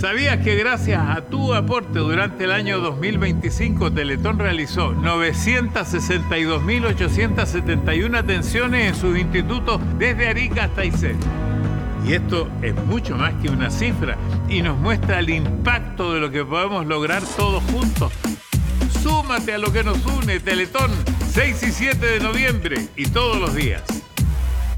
¿Sabías que gracias a tu aporte durante el año 2025 Teletón realizó 962.871 atenciones en sus institutos desde Arica hasta Aysén? Y esto es mucho más que una cifra y nos muestra el impacto de lo que podemos lograr todos juntos. Súmate a lo que nos une, Teletón, 6 y 7 de noviembre y todos los días.